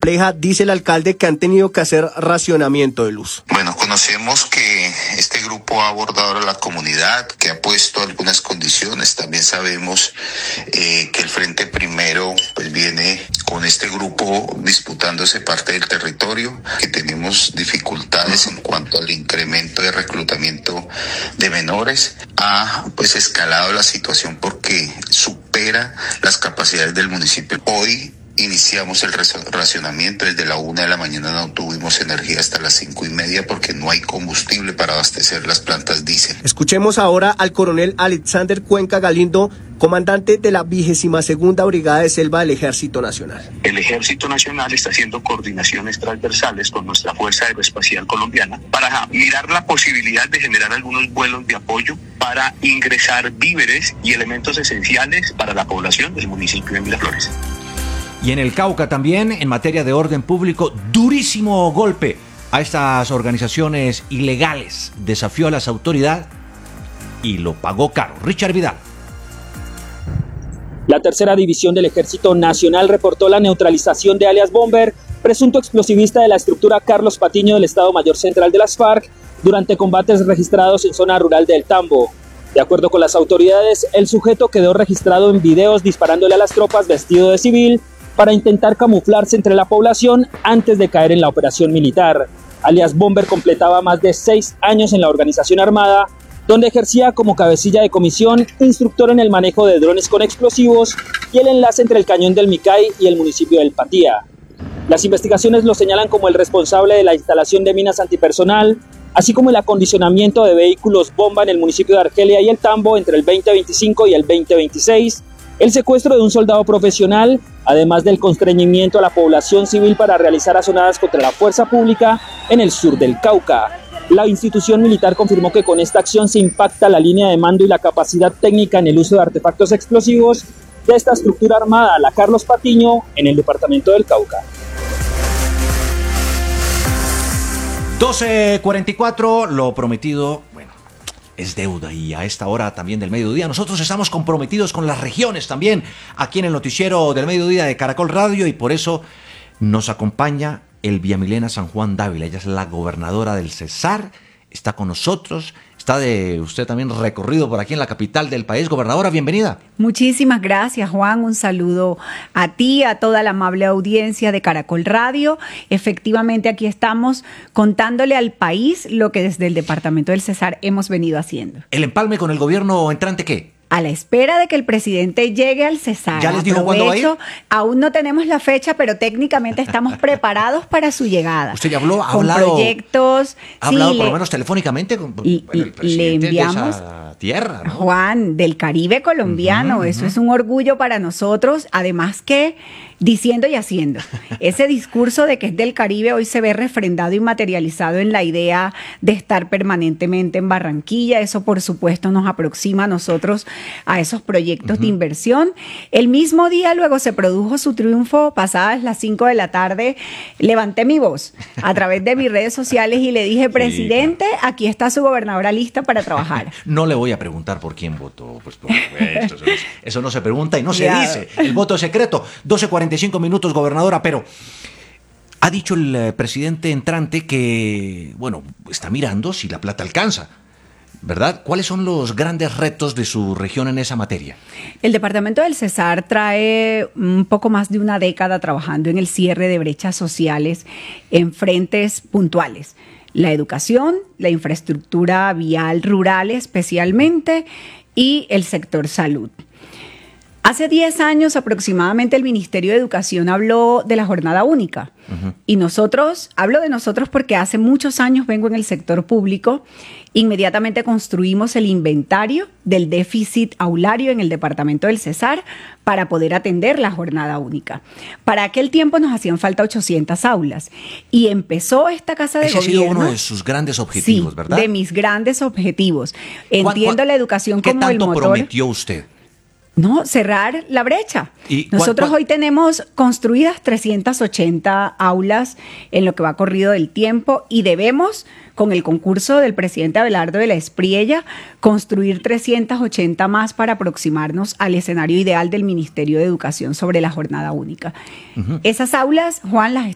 compleja, dice el alcalde que han tenido que hacer racionamiento de luz. Bueno, conocemos que este grupo ha abordado a la comunidad, que ha puesto algunas condiciones. También sabemos que el Frente Primero pues viene con este grupo disputándose parte del territorio, que tenemos dificultades en cuanto al incremento de reclutamiento de menores. Ha pues escalado la situación porque supera las capacidades del municipio. Hoy iniciamos el racionamiento. Desde la 1 de la mañana no tuvimos energía hasta las 5:30 porque no hay combustible para abastecer las plantas diésel. Escuchemos ahora al coronel Alexander Cuenca Galindo, comandante de la 22ª Brigada de Selva del Ejército Nacional. El Ejército Nacional está haciendo coordinaciones transversales con nuestra Fuerza Aeroespacial Colombiana para mirar la posibilidad de generar algunos vuelos de apoyo para ingresar víveres y elementos esenciales para la población del municipio de Miraflores. Y en el Cauca también, en materia de orden público, durísimo golpe a estas organizaciones ilegales. Desafió a las autoridades y lo pagó caro. Richard Vidal. La tercera división del Ejército Nacional reportó la neutralización de alias Bomber, presunto explosivista de la estructura Carlos Patiño del Estado Mayor Central de las FARC, durante combates registrados en zona rural del Tambo. De acuerdo con las autoridades, el sujeto quedó registrado en videos disparándole a las tropas vestido de civil para intentar camuflarse entre la población antes de caer en la operación militar. Alias Bomber completaba más de 6 años en la organización armada, donde ejercía como cabecilla de comisión, instructor en el manejo de drones con explosivos y el enlace entre el cañón del Micay y el municipio del Patía. Las investigaciones lo señalan como el responsable de la instalación de minas antipersonal, así como el acondicionamiento de vehículos bomba en el municipio de Argelia y el Tambo entre el 2025 y el 2026, el secuestro de un soldado profesional, además del constreñimiento a la población civil para realizar azonadas contra la fuerza pública en el sur del Cauca. La institución militar confirmó que con esta acción se impacta la línea de mando y la capacidad técnica en el uso de artefactos explosivos de esta estructura armada, la Carlos Patiño, en el departamento del Cauca. 12:44, lo prometido, bueno, es deuda, y a esta hora también del mediodía nosotros estamos comprometidos con las regiones también, aquí en el noticiero del mediodía de Caracol Radio, y por eso nos acompaña Elvia San Juan Dávila. Ella es la gobernadora del Cesar, está con nosotros, está de usted también recorrido por aquí en la capital del país. Gobernadora, bienvenida. Muchísimas gracias, Juan. Un saludo a ti, a toda la amable audiencia de Caracol Radio. Efectivamente, aquí estamos contándole al país lo que desde el departamento del Cesar hemos venido haciendo. ¿El empalme con el gobierno entrante qué? A la espera de que el presidente llegue al Cesar. ¿Ya les dijo cuándo va a ir? Aún no tenemos la fecha, pero técnicamente estamos preparados para su llegada. ¿Usted ya habló? Con proyectos. ¿Ha hablado por lo menos telefónicamente con el presidente le enviamos de esa tierra, ¿no? Juan, del Caribe colombiano. Eso es un orgullo para nosotros. Además que diciendo y haciendo. Ese discurso de que es del Caribe hoy se ve refrendado y materializado en la idea de estar permanentemente en Barranquilla. Eso, por supuesto, nos aproxima a nosotros a esos proyectos de inversión. El mismo día luego se produjo su triunfo, pasadas las 5 de la tarde, levanté mi voz a través de mis redes sociales y le dije, presidente, aquí está su gobernadora lista para trabajar. No le voy a preguntar por quién votó, pues por supuesto, eso no se pregunta y no se dice, el voto es secreto. 12:45 minutos, gobernadora, pero ha dicho el presidente entrante que, bueno, está mirando si la plata alcanza, ¿verdad? ¿Cuáles son los grandes retos de su región en esa materia? El departamento del Cesar trae un poco más de una década trabajando en el cierre de brechas sociales en frentes puntuales. La educación, la infraestructura vial rural especialmente y el sector salud. Hace 10 años aproximadamente el Ministerio de Educación habló de la jornada única. Y hablo de nosotros porque hace muchos años vengo en el sector público, inmediatamente construimos el inventario del déficit aulario en el departamento del Cesar para poder atender la jornada única. Para aquel tiempo nos hacían falta 800 aulas y empezó esta casa de Ese gobierno. ha sido uno de sus grandes objetivos, sí, ¿verdad? De mis grandes objetivos. Entiendo la educación como el motor. ¿Qué tanto prometió usted? No, cerrar la brecha. Nosotros hoy tenemos construidas 380 aulas en lo que va corrido del tiempo y debemos, con el concurso del presidente Abelardo de la Espriella, construir 380 más para aproximarnos al escenario ideal del Ministerio de Educación sobre la jornada única. Esas aulas, Juan,